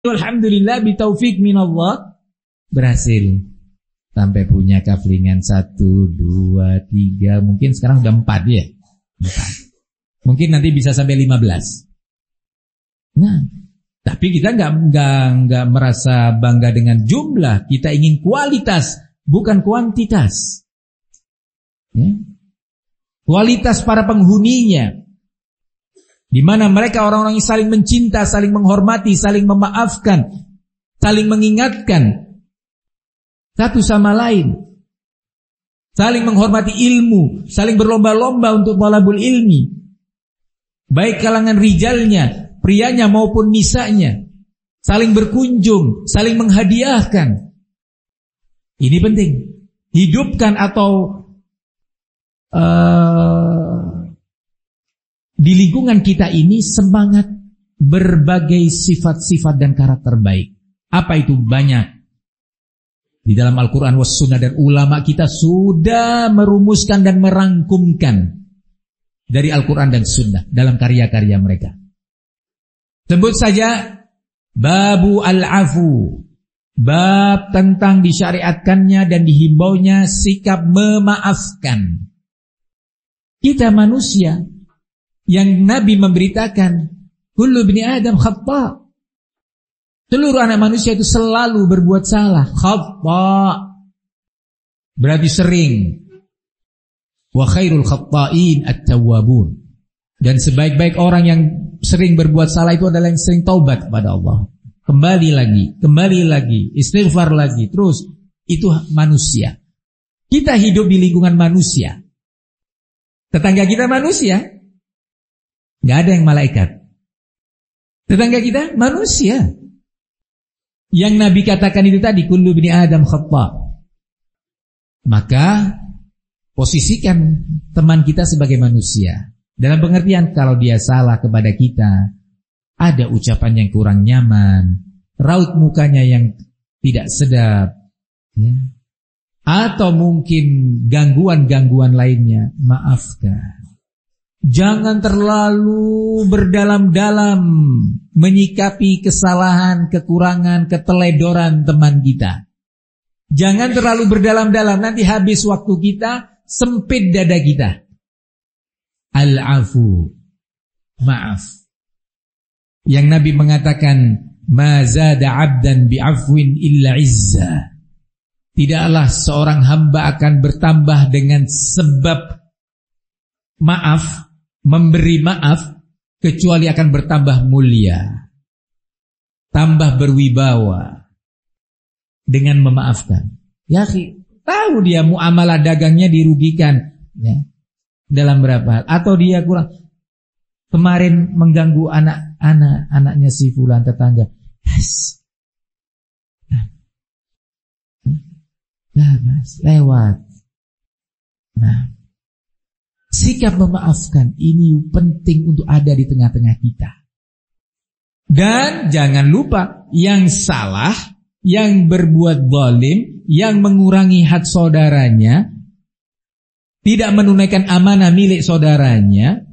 Alhamdulillah bitaufik minallah berhasil sampai punya kaflingan 1, 2, 3, mungkin sekarang udah 4 ya. 4. Mungkin nanti bisa sampai 15. Nah, tapi kita enggak merasa bangga dengan jumlah, kita ingin kualitas, bukan kuantitas. Ya. Kualitas para penghuninya, di mana mereka orang-orang yang saling mencinta, saling menghormati, saling memaafkan, saling mengingatkan satu sama lain, saling menghormati ilmu, saling berlomba-lomba untuk talabul ilmi, baik kalangan rijalnya, prianya maupun nisanya, saling berkunjung, saling menghadiahkan. Ini penting. Hidupkan atau di lingkungan kita ini semangat berbagai sifat-sifat dan karakter baik. Apa itu? Banyak. Di dalam Al-Quran was Sunnah, dan ulama kita sudah merumuskan dan merangkumkan dari Al-Quran dan Sunnah dalam karya-karya mereka. Sebut saja babu al-afu, bab tentang disyariatkannya dan dihimbaunya sikap memaafkan. Kita manusia yang Nabi memberitakan, kullu bani Adam khata'. Seluruh anak manusia itu selalu berbuat salah. Khata' berarti sering. Wa khairul khata'in at-tawwabun. Dan sebaik-baik orang yang sering berbuat salah itu adalah yang sering taubat kepada Allah. Kembali lagi, istighfar lagi, terus. Itu manusia. Kita hidup di lingkungan manusia. Tetangga kita manusia. Gak ada yang malaikat. Tetangga kita manusia. Yang Nabi katakan itu tadi, kullu bani Adam khata'. Maka posisikan teman kita sebagai manusia. Dalam pengertian kalau dia salah kepada kita, ada ucapan yang kurang nyaman, raut mukanya yang tidak sedap, ya, atau mungkin gangguan-gangguan lainnya, maafkan. Jangan terlalu berdalam-dalam menyikapi kesalahan, kekurangan, keteledoran teman kita. Jangan terlalu berdalam-dalam, nanti habis waktu kita, sempit dada kita. Al-afu, maaf. Yang Nabi mengatakan, ma zada 'abdan bi'afwin illa 'izza. Tidaklah seorang hamba akan bertambah dengan sebab maaf, memberi maaf, kecuali akan bertambah mulia, tambah berwibawa dengan memaafkan. Ya, tahu dia muamalah dagangnya dirugikan, ya, dalam berapa hal, atau dia kurang, kemarin mengganggu anaknya si fulan tetangga, yes, nah, mas, lewat. Nah, sikap memaafkan ini penting untuk ada di tengah-tengah kita. Dan jangan lupa, yang salah, yang berbuat zalim, yang mengurangi hak saudaranya, tidak menunaikan amanah milik saudaranya,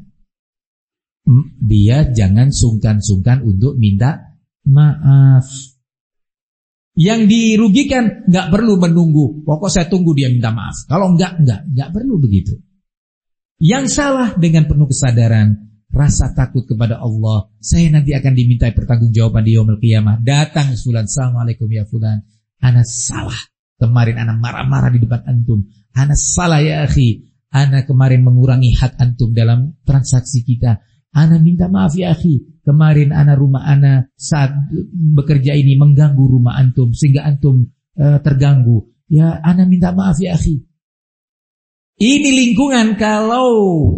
dia jangan sungkan-sungkan untuk minta maaf. Yang dirugikan enggak perlu menunggu, pokok saya tunggu dia minta maaf. Kalau enggak perlu begitu. Yang salah dengan penuh kesadaran, rasa takut kepada Allah, saya nanti akan dimintai pertanggungjawaban di yaumul qiyamah. Datang fulan, assalamualaikum ya fulan, ana salah. Kemarin ana marah-marah di depan antum. Ana salah ya akhi. Ana kemarin mengurangi hak antum dalam transaksi kita. Ana minta maaf ya akhi. Kemarin rumah ana saat bekerja ini mengganggu rumah antum sehingga antum terganggu. Ya, ana minta maaf ya akhi. Ini lingkungan kalau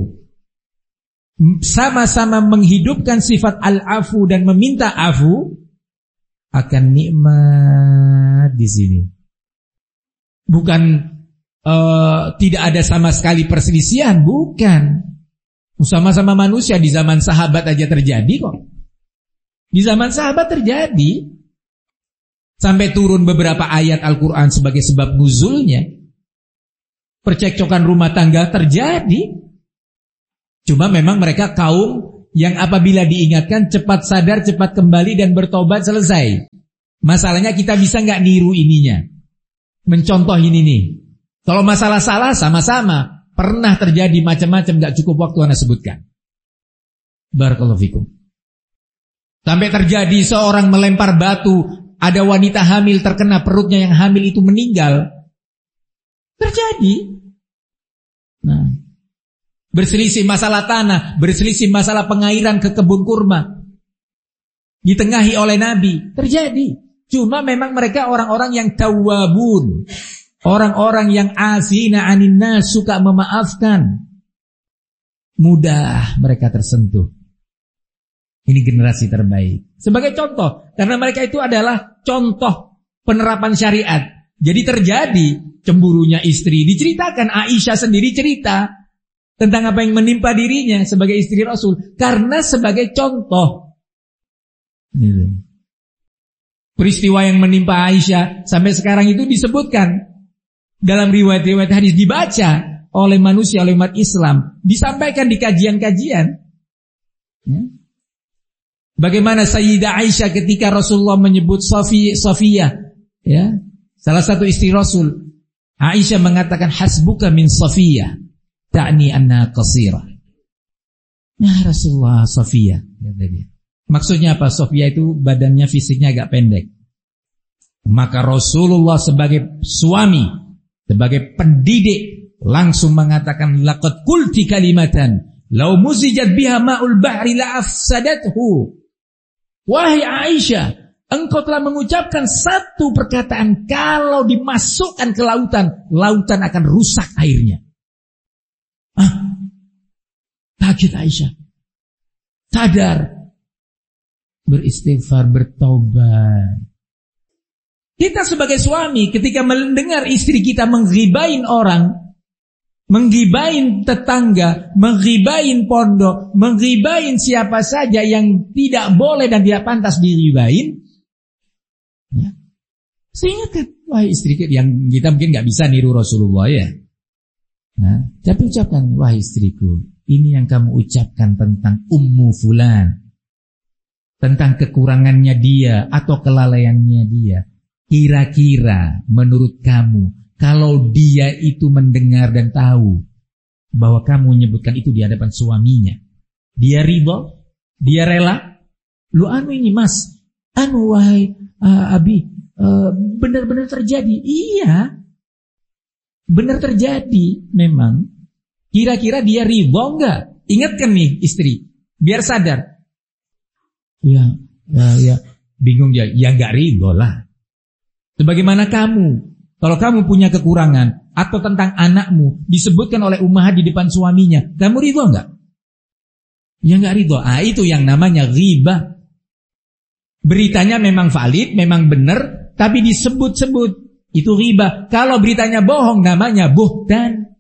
sama-sama menghidupkan sifat al-afu dan meminta afu, akan nikmat di sini. Bukan tidak ada sama sekali perselisihan, bukan. Sama-sama manusia, di zaman sahabat aja terjadi kok. Di zaman sahabat terjadi. Sampai turun beberapa ayat Al-Quran sebagai sebab nuzulnya. Percekcokan rumah tangga terjadi. Cuma memang mereka kaum yang apabila diingatkan cepat sadar, cepat kembali dan bertobat, selesai. Masalahnya kita bisa nggak niru ininya, mencontoh ini nih. Kalau masalah salah sama-sama pernah terjadi macam-macam, nggak cukup waktu Anda sebutkan. Barakallahu fikum. Sampai terjadi seorang melempar batu, ada wanita hamil terkena perutnya, yang hamil itu meninggal. Terjadi. Nah, berselisih masalah tanah, berselisih masalah pengairan ke kebun kurma, ditengahi oleh Nabi. Terjadi. Cuma memang mereka orang-orang yang tawwabun, orang-orang yang asina anin nas, suka memaafkan. Mudah mereka tersentuh. Ini generasi terbaik. Sebagai contoh, karena mereka itu adalah contoh penerapan syariat. Jadi terjadi cemburunya istri, diceritakan. Aisyah sendiri cerita tentang apa yang menimpa dirinya sebagai istri Rasul, karena sebagai contoh. Peristiwa yang menimpa Aisyah sampai sekarang itu disebutkan dalam riwayat-riwayat hadis, dibaca oleh manusia, oleh umat Islam, disampaikan di kajian-kajian. Ya. Bagaimana Sayyidah Aisyah ketika Rasulullah menyebut Safiyah, ya, salah satu istri Rasul, Aisyah mengatakan hasbuka min Safiyah, ta'ni anna qasirah. Ya Rasulullah, Safiyah. Maksudnya apa? Safiyah itu badannya, fisiknya agak pendek. Maka Rasulullah sebagai suami, sebagai pendidik, langsung mengatakan laqad qulti kalimatan law muzijat biha ma'ul bahri la afsadathu. Wahai Aisyah, engkau telah mengucapkan satu perkataan, kalau dimasukkan ke lautan, lautan akan rusak airnya. Kaget Aisyah, sadar, beristighfar, bertaubat. Kita sebagai suami ketika mendengar istri kita menggibain orang, menggibain tetangga, menggibain pondok, menggibain siapa saja yang tidak boleh dan tidak pantas diribain, ya, seingatkan, wahai istri yang kita mungkin nggak bisa niru Rasulullah, ya. Nah, tapi ucapkan, wahai istriku, ini yang kamu ucapkan tentang Ummu Fulan, tentang kekurangannya dia atau kelalaiannya dia. Kira-kira menurut kamu, kalau dia itu mendengar dan tahu bahwa kamu menyebutkan itu di hadapan suaminya, dia ridha, dia rela? Lu ini mas, wahai Abi, benar-benar terjadi. Iya, benar terjadi memang. Kira-kira dia ridha enggak? Ingatkan nih istri, biar sadar. Ya, bingung dia. Ya enggak ridha lah. Sebagaimana kamu, kalau kamu punya kekurangan atau tentang anakmu disebutkan oleh ummahat di depan suaminya, kamu ridha enggak? Ya enggak ridha. Itu yang namanya ghibah. Beritanya memang valid, memang benar, tapi disebut-sebut, itu ghibah. Kalau beritanya bohong, namanya buhtan.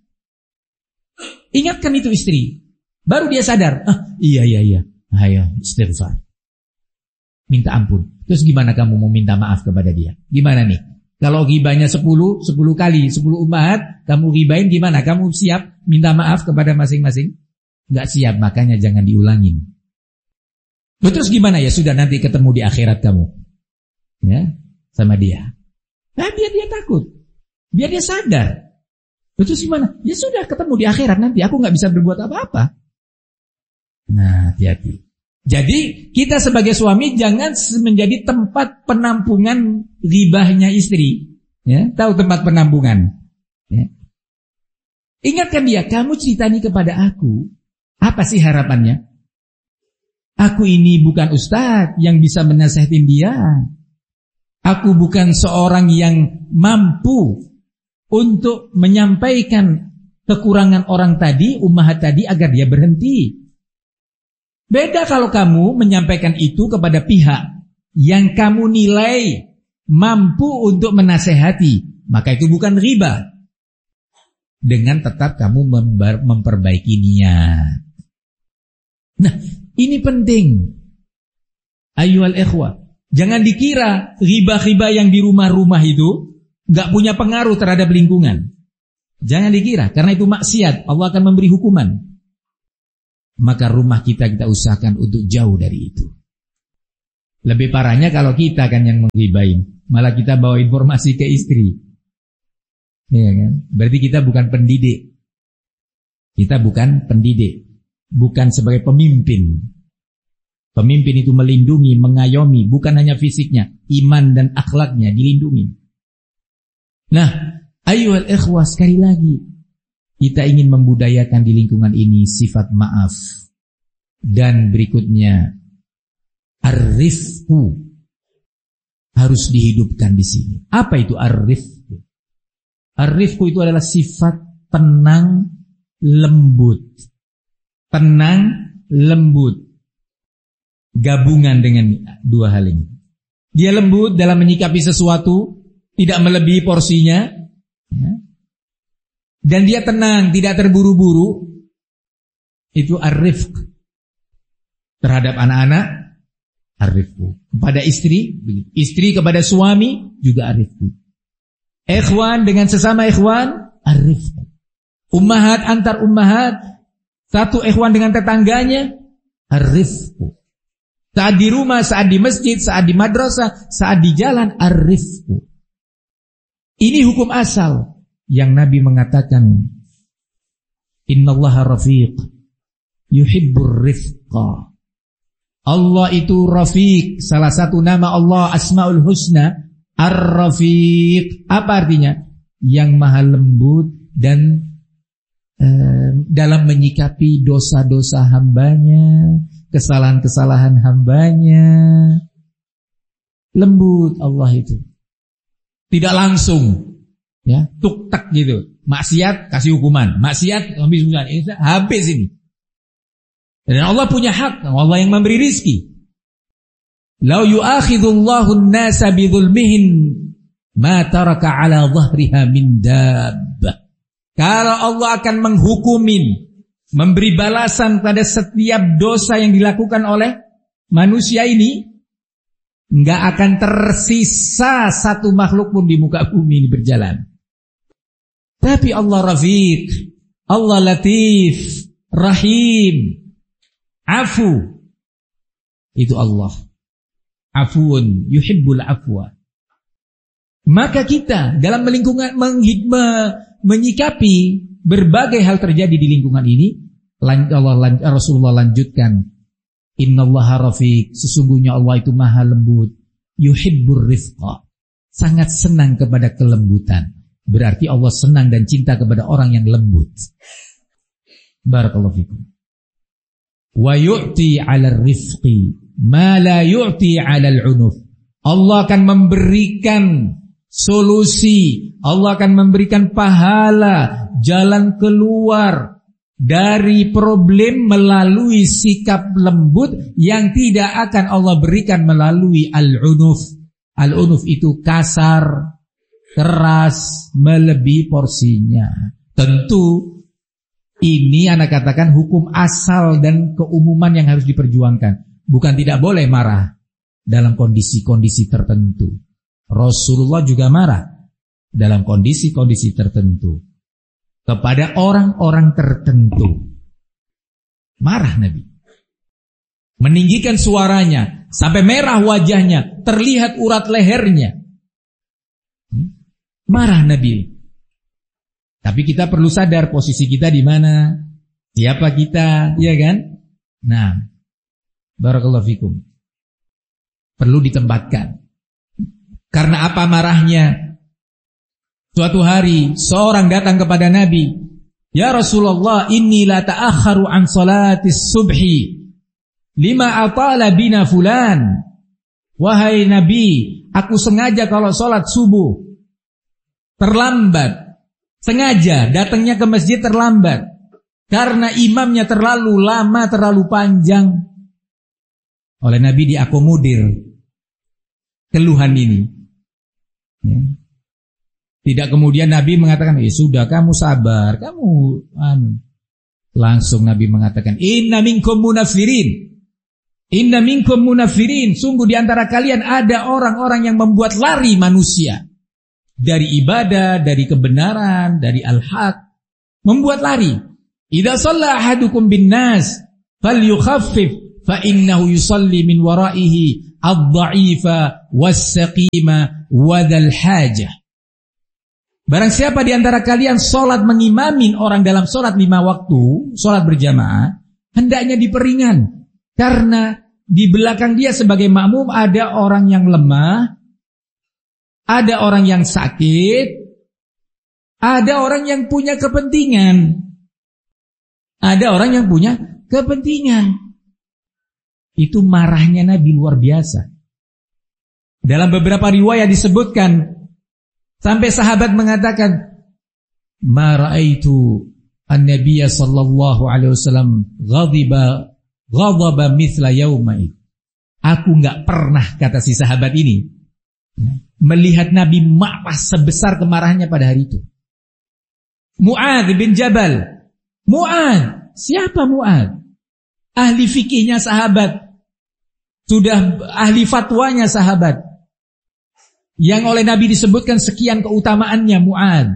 Ingatkan itu istri, baru dia sadar. Iya. Ayo istighfar, minta ampun. Terus gimana kamu mau minta maaf kepada dia? Gimana nih? Kalau ghibahnya 10 kali, 10 ummahat kamu ghibahin, gimana? Kamu siap minta maaf kepada masing-masing? Enggak siap, makanya jangan diulangin. Terus gimana? Ya sudah, nanti ketemu di akhirat kamu, ya, sama dia. Nah, biar dia takut, biar dia sadar. Terus gimana? Ya sudah, ketemu di akhirat nanti, aku nggak bisa berbuat apa-apa. Nah, hati-hati. Jadi kita sebagai suami jangan menjadi tempat penampungan ghibahnya istri. Ya, tahu tempat penampungan. Ya. Ingatkan dia, kamu ceritani kepada aku, apa sih harapannya? Aku ini bukan ustadz yang bisa menasihatin dia. Aku bukan seorang yang mampu untuk menyampaikan kekurangan orang tadi, ummahat tadi, agar dia berhenti. Beda kalau kamu menyampaikan itu kepada pihak yang kamu nilai mampu untuk menasehati, maka itu bukan ghibah. Dengan tetap kamu memperbaiki niat. Nah, ini penting. Ayyuhal ikhwah, jangan dikira ghibah-ghibah yang di rumah-rumah itu gak punya pengaruh terhadap lingkungan. Jangan dikira, karena itu maksiat, Allah akan memberi hukuman. maka rumah kita usahakan untuk jauh dari itu. Lebih parahnya kalau kita kan yang menggibahin, malah kita bawa informasi ke istri. Iya kan? Berarti kita bukan pendidik. Kita bukan pendidik, bukan sebagai pemimpin. Pemimpin itu melindungi, mengayomi, bukan hanya fisiknya, iman dan akhlaknya dilindungi. Nah, ayyuhal ikhwah, sekali lagi kita ingin membudayakan di lingkungan ini sifat maaf. Dan berikutnya, ar-rifqu harus dihidupkan di sini. Apa itu ar-rifqu? Ar-rifqu itu adalah sifat tenang, lembut. Tenang, lembut. Gabungan dengan dua hal ini. Dia lembut dalam menyikapi sesuatu, tidak melebihi porsinya, ya. Dan dia tenang, tidak terburu-buru. Itu ar-rifq. Terhadap anak-anak, ar-rifqu. Kepada istri, istri kepada suami juga ar-rifqu. Ikhwan dengan sesama ikhwan, ar-rifqu. Ummahat antar ummahat, satu ikhwan dengan tetangganya, ar-rifqu. Saat di rumah, saat di masjid, saat di madrasah, saat di jalan, ar-rifqu. Ini hukum asal yang Nabi mengatakan, innallaha rafiq yuhibbur rifqa. Allah itu rafiq, salah satu nama Allah Asmaul Husna, ar-rafiq. Apa artinya? Yang maha lembut dan dalam menyikapi dosa-dosa hambanya, kesalahan-kesalahan hambanya. Lembut Allah itu. Tidak langsung, ya, tuk tak gitu. Maksiat kasih hukuman, maksiat habis hukuman. Habis ini. Dan Allah punya hak, Allah yang memberi rizki. Lau yu'akhidullahu an-nasa bidzulmihim ma taraka 'ala dhahriha min dabbah. Kalau Allah akan menghukumin, memberi balasan pada setiap dosa yang dilakukan oleh manusia ini, enggak akan tersisa satu makhluk pun di muka bumi ini berjalan. Tapi Allah Rafiq, Allah Latif, Rahim, Afu. Itu Allah. Afuun, yuhibbul afwa. Maka kita dalam lingkungan menyikapi berbagai hal terjadi di lingkungan ini, Rasulullah lanjutkan, innallaha rafiq, sesungguhnya Allah itu maha lembut, yuhibbur rifqa, sangat senang kepada kelembutan. Berarti Allah senang dan cinta kepada orang yang lembut. Barakallahu fikum. Wa yu'ti 'alal rifqi ma la yu'ti 'alal 'unuf. Allah akan memberikan solusi, Allah akan memberikan pahala, jalan keluar dari problem melalui sikap lembut yang tidak akan Allah berikan melalui al-unuf. Al-unuf itu kasar, keras, melebihi porsinya. Tentu ini anak katakan hukum asal dan keumuman yang harus diperjuangkan. Bukan tidak boleh marah dalam kondisi-kondisi tertentu. Rasulullah juga marah dalam kondisi-kondisi tertentu kepada orang-orang tertentu. Marah Nabi, meninggikan suaranya sampai merah wajahnya, terlihat urat lehernya. Marah Nabi. Tapi kita perlu sadar posisi kita di mana, siapa kita, ya kan? Nah, barakallahu fikum. Perlu ditempatkan. Karena apa marahnya? Suatu hari seorang datang kepada Nabi, ya Rasulullah, inni la ta'akharu an salatis subhi lima atala bina fulan. Wahai Nabi, aku sengaja kalau sholat subuh terlambat, sengaja datangnya ke masjid terlambat karena imamnya terlalu lama, terlalu panjang. Oleh Nabi diakomodir keluhan ini. Ya. Tidak kemudian Nabi mengatakan, sudah kamu sabar, kamu langsung Nabi mengatakan, inna minkum munafirin, inna minkum munafirin, sungguh di antara kalian ada orang-orang yang membuat lari manusia dari ibadah, dari kebenaran, dari al-haq, membuat lari. Idza shalla ahadukum bin nas, falyukhaffif fa innahu yusalli min waraihi ad-dha'ifa was-saqima wa dzal hajah. Barang siapa di antara kalian salat mengimamin orang dalam salat 5 waktu, salat berjamaah, hendaknya diperingan karena di belakang dia sebagai makmum ada orang yang lemah, ada orang yang sakit, ada orang yang punya kepentingan. Ada orang yang punya kepentingan. Itu marahnya Nabi luar biasa. Dalam beberapa riwayat disebutkan sampai sahabat mengatakan, "Ma ra'aitu an-nabiyya sallallahu alaihi wasallam ghadaba mithla yauma'id." Aku enggak pernah, kata si sahabat ini, melihat Nabi marah sebesar kemarahannya pada hari itu. Mu'adz bin Jabal. Mu'adz, siapa Mu'adz? Ahli fikihnya sahabat. Sudah ahli fatwanya sahabat. Yang oleh Nabi disebutkan sekian keutamaannya Mu'adz.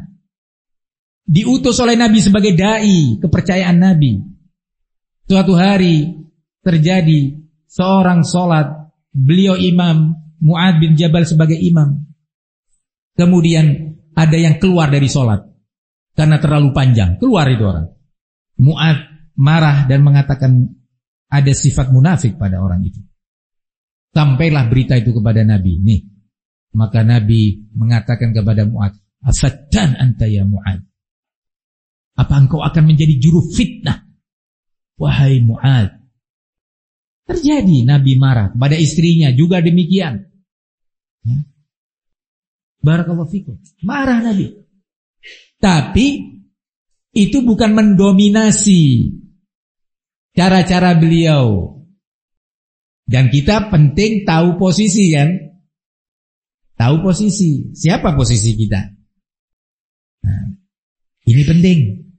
Diutus oleh Nabi sebagai dai, kepercayaan Nabi. Suatu hari terjadi seorang sholat, beliau imam, Mu'adz bin Jabal sebagai imam. Kemudian ada yang keluar dari sholat karena terlalu panjang. Keluar itu orang. Mu'adz marah dan mengatakan ada sifat munafik pada orang itu. Sampailah berita itu kepada Nabi. Nih, maka Nabi mengatakan kepada Mu'adz, "Afattan anta ya Mu'adz? Apa engkau akan menjadi juru fitnah, wahai Mu'adz?" Terjadi Nabi marah kepada istrinya juga demikian. Ya. Barakallahu fikum. Marah Nabi. Tapi itu bukan mendominasi cara-cara beliau. Dan kita penting tahu posisi kan? Tahu posisi. Siapa posisi kita? Nah, ini penting.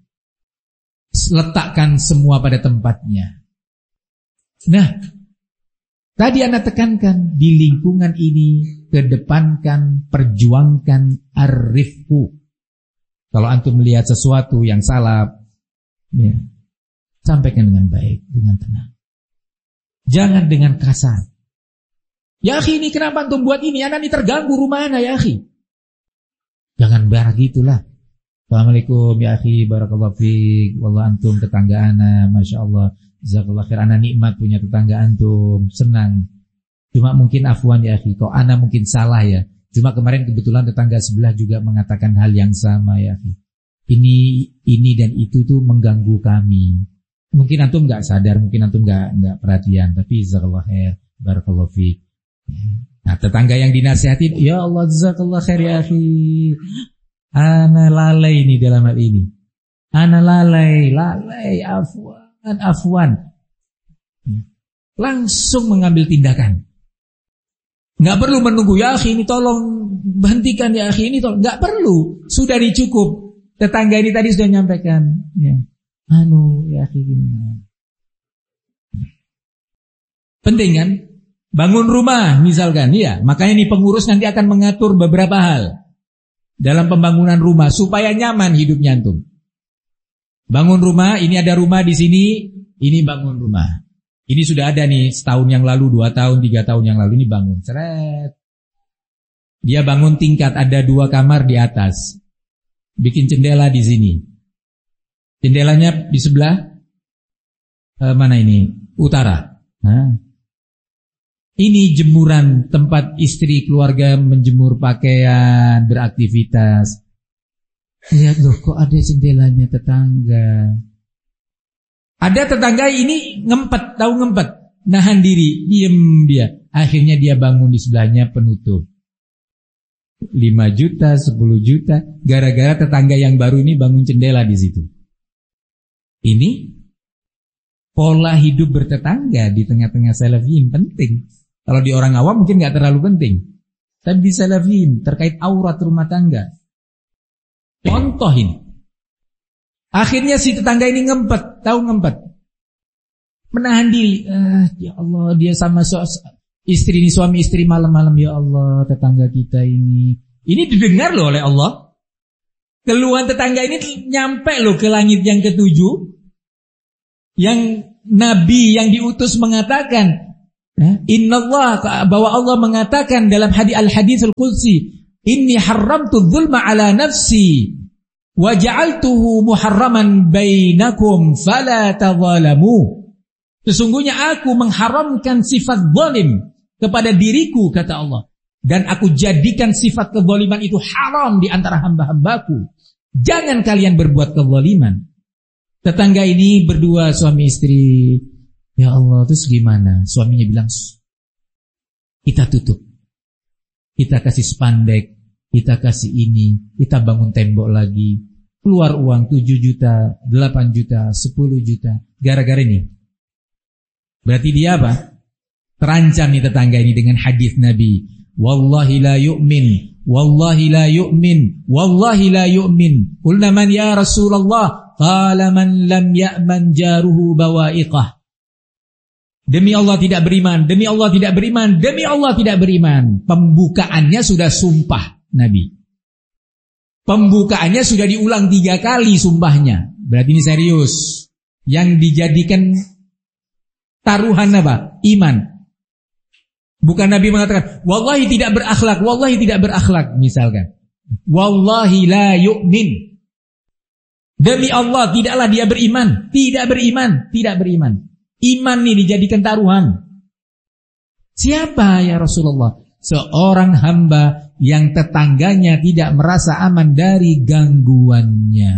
Letakkan semua pada tempatnya. Nah, tadi Anda tekankan di lingkungan ini, kedepankan, perjuangkan ar-rifqu. Kalau antum melihat sesuatu yang salah, ya, sampaikan dengan baik, dengan tenang. Jangan dengan kasar. Ya akhi, ini kenapa antum buat ini? Anak ini terganggu rumah anak ya akhi. Jangan begitulah. Assalamualaikum ya akhi, barakallahu fiik. Wallah antum tetangga anak, masya Allah. Jazakallah khair, anak nikmat punya tetangga antum, senang. Cuma mungkin afwan ya akhi, kok anak mungkin salah ya. Cuma kemarin kebetulan tetangga sebelah juga mengatakan hal yang sama ya akhi. Ini dan itu tuh mengganggu kami. Mungkin antum enggak sadar, mungkin antum enggak perhatian, tapi jazakallah khair, barakallahu fiik. Nah, tetangga yang dinasihati, ya Allah jazakallah khair ya akhi. Ana lalai ini dalam hal ini. Ana lalai, afwan. Langsung mengambil tindakan. Enggak perlu menunggu, ya akhi ini tolong hentikan ya akhi ini tolong. Enggak perlu, sudah dicukup. Tetangga ini tadi sudah nyampaikan, ya. Ya akhi gini. Penting kan? Bangun rumah misalkan, ya. Makanya nih pengurus nanti akan mengatur beberapa hal dalam pembangunan rumah supaya nyaman hidupnya antum. Bangun rumah, ini ada rumah di sini, ini bangun rumah. Ini sudah ada nih setahun yang lalu, 2 tahun, 3 tahun yang lalu ini bangun. Seret. Dia bangun tingkat, ada 2 kamar di atas. Bikin jendela di sini. Jendelanya di sebelah mana ini? Utara. Nah. Ini jemuran tempat istri keluarga menjemur pakaian, beraktivitas. Lihat loh, kok ada jendelanya tetangga. Ada tetangga ini ngempet, tahu ngempet, nahan diri, diem dia. Akhirnya dia bangun di sebelahnya penutup. 5 juta, 10 juta, gara-gara tetangga yang baru ini bangun jendela di situ. Ini pola hidup bertetangga di tengah-tengah salafiyin penting. Kalau di orang awam mungkin nggak terlalu penting, tapi di salafiyin terkait aurat rumah tangga. Contoh ini. Akhirnya si tetangga ini ngempet, tahu ngempet, menahan diri. Ya Allah, dia sama istri ini, suami istri malam-malam. Ya Allah, tetangga kita ini didengar loh oleh Allah. Keluhan tetangga ini nyampe loh ke langit yang ke-7. Yang Nabi yang diutus mengatakan, Innallah, bahwa Allah mengatakan dalam al-haditsul qudsi, inni haramtu dzulma ala nafsi wa ja'altuhu muharraman bainakum fala tadzalamu. Sesungguhnya aku mengharamkan sifat zalim kepada diriku, kata Allah, dan aku jadikan sifat kezaliman itu haram di antara hamba-hambaku. Jangan kalian berbuat kezaliman. Tetangga ini berdua suami istri. Ya Allah, terus gimana? Suaminya bilang, kita tutup. Kita kasih spandek, kita kasih ini, kita bangun tembok lagi. Keluar uang 7 juta, 8 juta, 10 juta. Gara-gara ini. Berarti dia apa? Terancam nih tetangga ini dengan hadis Nabi. Wallahi la yu'min, wallahi la yu'min, wallahi la yu'min. Qulna man ya Rasulullah? Qala man lam ya'man jaruhu bawa'iqah. Demi Allah tidak beriman, demi Allah tidak beriman, demi Allah tidak beriman. Pembukaannya sudah sumpah Nabi. Pembukaannya sudah diulang 3 kali sumpahnya. Berarti ini serius. Yang dijadikan taruhan apa? Iman. Bukan Nabi mengatakan, wallahi tidak berakhlak, wallahi tidak berakhlak, misalkan. Wallahi la yu'min. Demi Allah, tidaklah dia beriman. Tidak beriman, tidak beriman. Iman ini dijadikan taruhan. Siapa ya Rasulullah? Seorang hamba yang tetangganya tidak merasa aman dari gangguannya.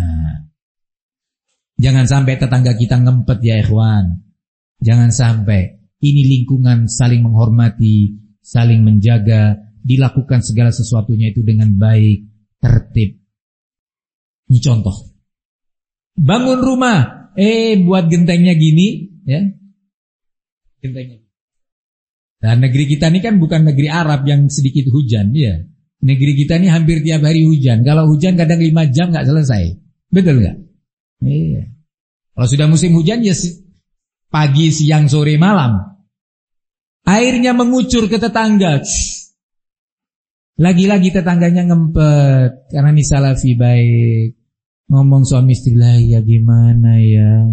Jangan sampai tetangga kita ngempet ya ikhwan. Jangan sampai. Ini lingkungan saling menghormati, saling menjaga, dilakukan segala sesuatunya itu dengan baik, tertib. Ini contoh. Bangun rumah, buat gentengnya gini, ya. Gentengnya. Nah, negeri kita ini kan bukan negeri Arab yang sedikit hujan, ya. Negeri kita ini hampir tiap hari hujan. Kalau hujan kadang 5 jam nggak selesai. Betul nggak? Iya. Kalau sudah musim hujan ya pagi, siang, sore, malam. Airnya mengucur ke tetangga. Lagi-lagi tetangganya ngempet. Karena ini salafi baik. Ngomong suami istri lah, ya gimana ya.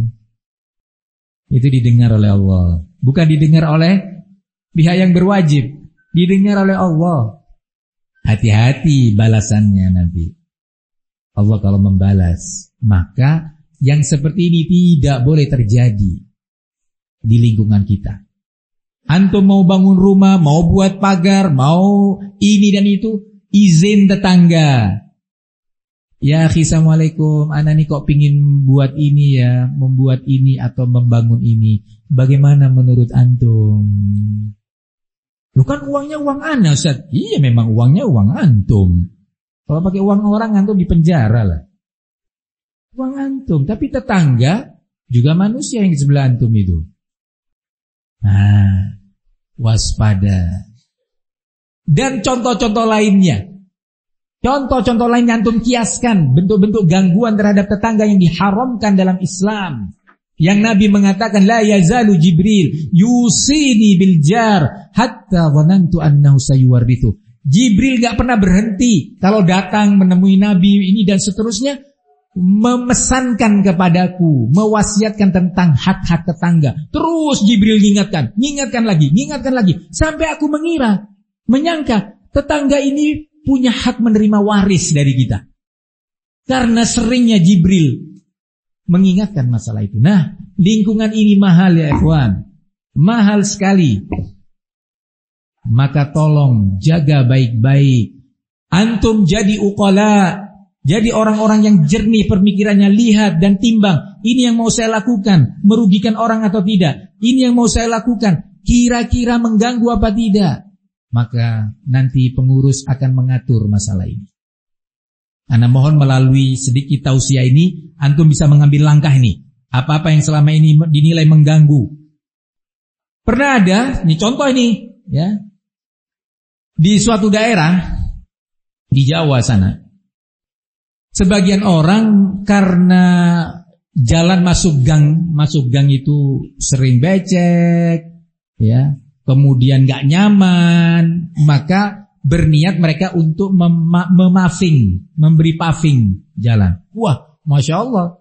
Itu didengar oleh Allah. Bukan didengar oleh pihak yang berwajib. Didengar oleh Allah. Hati-hati balasannya nanti. Allah kalau membalas, maka yang seperti ini tidak boleh terjadi di lingkungan kita. Antum mau bangun rumah, mau buat pagar, mau ini dan itu, izin tetangga. Ya akhi, assalamualaikum, ana nih kok pingin buat ini ya, membuat ini atau membangun ini. Bagaimana menurut antum? Lu kan uangnya uang ana, Ustaz. Iya memang uangnya uang antum. Kalau pakai uang orang antum di penjara lah. Uang antum, tapi tetangga juga manusia yang di sebelah antum itu. Nah, waspada. Dan contoh-contoh lainnya. Contoh-contoh lainnya antum kiaskan bentuk-bentuk gangguan terhadap tetangga yang diharamkan dalam Islam. Yang Nabi mengatakan la yazalu Jibril yusini bil jar hatta dhanantu annahu sayuwarithu. Jibril enggak pernah berhenti kalau datang menemui Nabi ini dan seterusnya memesankan kepadaku, mewasiatkan tentang hak-hak tetangga. Terus Jibril mengingatkan lagi, sampai aku menyangka tetangga ini punya hak menerima waris dari kita. Karena seringnya Jibril mengingatkan masalah itu. Nah, lingkungan ini mahal ya ikhwan. Mahal sekali. Maka tolong jaga baik-baik. Antum jadi uqala. Jadi orang-orang yang jernih pemikirannya, lihat dan timbang. Ini yang mau saya lakukan, merugikan orang atau tidak. Ini yang mau saya lakukan, kira-kira mengganggu apa tidak. Maka nanti pengurus akan mengatur masalah ini. Ana mohon melalui sedikit tausiah ini, antum bisa mengambil langkah ini. Apa-apa yang selama ini dinilai mengganggu. Pernah ada, ini contoh ini, ya. Di suatu daerah, di Jawa sana. Sebagian orang karena jalan masuk gang itu sering becek, ya, kemudian nggak nyaman, maka berniat mereka untuk memberi paving jalan. Wah, masya Allah,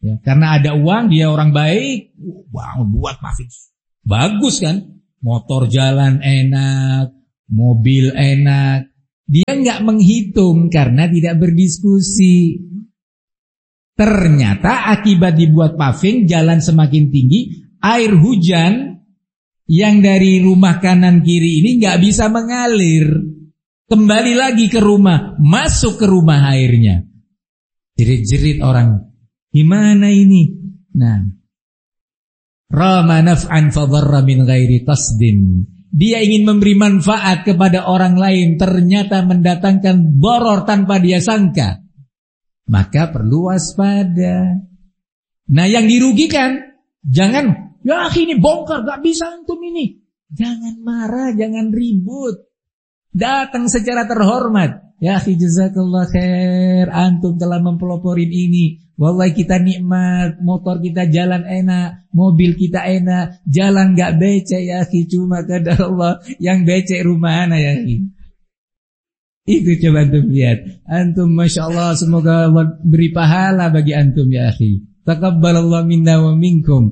Ya, karena ada uang, dia orang baik, buat paving. Bagus kan? Motor jalan enak, mobil enak. Dia nggak menghitung karena tidak berdiskusi. Ternyata akibat dibuat paving, jalan semakin tinggi, air hujan yang dari rumah kanan kiri ini nggak bisa mengalir. Kembali lagi ke rumah, masuk ke rumah airnya. Jerit-jerit orang, gimana ini? Nah, rama naf'an fadharra min ghairi qasdin. Dia ingin memberi manfaat kepada orang lain, ternyata mendatangkan doror tanpa dia sangka. Maka perlu waspada. Nah, yang dirugikan, jangan, ya ini bongkar, gak bisa antum ini. Jangan marah, jangan ribut. Datang secara terhormat. Ya akhi, jazakallah khair, antum telah mempeloporin ini. Wallahi kita nikmat, motor kita jalan enak, mobil kita enak, jalan gak becek ya akhi, cuma kadar Allah yang becek rumah anak ya akhi. Itu coba antum lihat. Antum Masya Allah, semoga Allah beri pahala bagi antum ya akhi. Taqabbalallah minna wa minkum.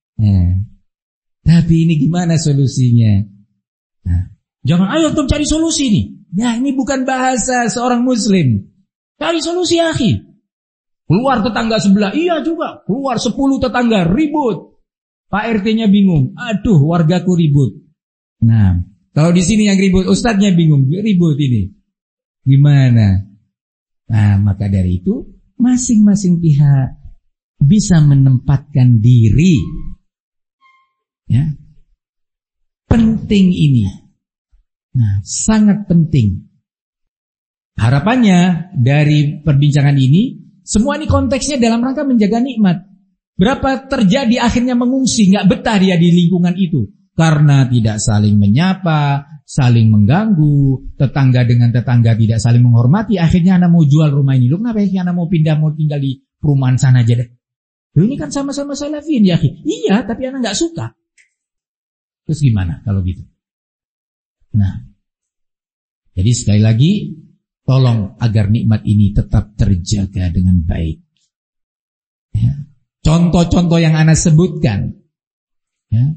Tapi ini gimana solusinya? Jangan ayo antum cari solusi nih. Ya ini bukan bahasa seorang muslim. Cari solusi ya akhi. Keluar tetangga sebelah, iya juga. Keluar 10 tetangga, ribut. Pak RT-nya bingung. Aduh, wargaku ribut. Nah, kalau di sini yang ribut, ustadznya bingung, ribut ini. Gimana? Nah, maka dari itu, masing-masing pihak bisa menempatkan diri. Ya. Penting ini. Nah, sangat penting. Harapannya dari perbincangan ini, semua ini konteksnya dalam rangka menjaga nikmat. Berapa terjadi akhirnya mengungsi, nggak betah dia di lingkungan itu. Karena tidak saling menyapa, saling mengganggu, tetangga dengan tetangga tidak saling menghormati. Akhirnya anak mau jual rumah ini. Loh kenapa ya anak mau pindah, mau tinggal di perumahan sana aja deh. Loh ini kan sama-sama salafin ya akhi. Iya, tapi anak nggak suka. Terus gimana kalau gitu? Nah, jadi sekali lagi, tolong agar nikmat ini tetap terjaga dengan baik. Ya. Contoh-contoh yang Ana sebutkan, ya,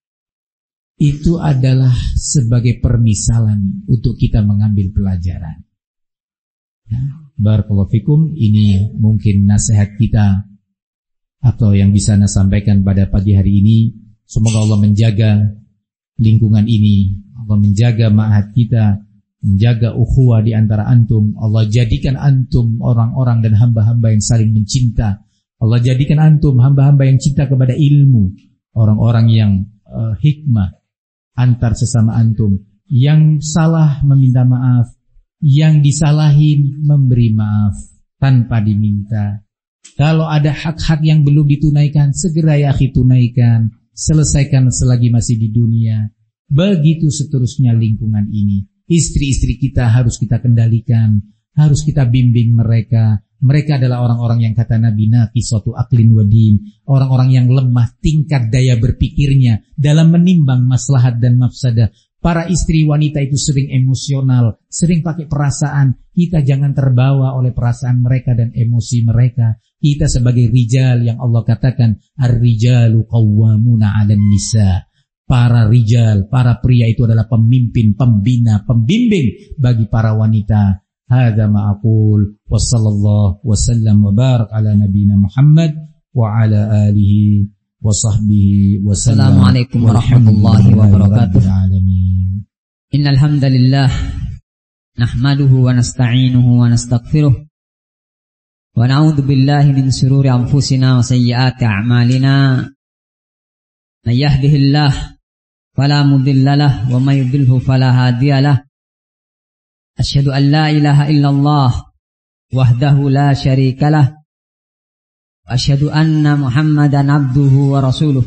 itu adalah sebagai permisalan untuk kita mengambil pelajaran. Ya. Barakallahu fikum, ini mungkin nasihat kita atau yang bisa Ana sampaikan pada pagi hari ini. Semoga Allah menjaga lingkungan ini, Allah menjaga ma'had kita, menjaga ukhuwah di antara antum. Allah jadikan antum orang-orang dan hamba-hamba yang saling mencinta. Allah jadikan antum hamba-hamba yang cinta kepada ilmu, orang-orang yang hikmah antar sesama antum. Yang salah meminta maaf, yang disalahin memberi maaf tanpa diminta. Kalau ada hak-hak yang belum ditunaikan, segera ya akhi tunaikan, selesaikan selagi masih di dunia. Begitu seterusnya lingkungan ini. Istri-istri kita harus kita kendalikan, harus kita bimbing mereka. Mereka adalah orang-orang yang kata Nabi naqisatu aqlin wa din, orang-orang yang lemah tingkat daya berpikirnya dalam menimbang maslahat dan mafsadah. Para istri wanita itu sering emosional, sering pakai perasaan. Kita jangan terbawa oleh perasaan mereka dan emosi mereka. Kita sebagai rijal yang Allah katakan ar-rijalu qawwamuna 'alan nisa. Para rijal, para pria itu adalah pemimpin, pembina, pembimbing bagi para wanita. Hadza ma aqul wa sallallahu wa sallam wa barak ala nabiyyina Muhammad wa ala alihi wa sahbihi wa sallam. Assalamualaikum warahmatullahi wabarakatuh. Innal hamdalillah nahmaduhu wa nasta'inuhu wa nastaghfiruh wa na'udzu billahi min shururi anfusina wa sayyiati a'malina. May yahdihillahu fala mudilla lahu wa may yudlilhu fala hadiya lahu. Asyhadu an la ilaha illallah wahdahu la syarika lah. Asyhadu anna Muhammadan abduhu wa rasuluh.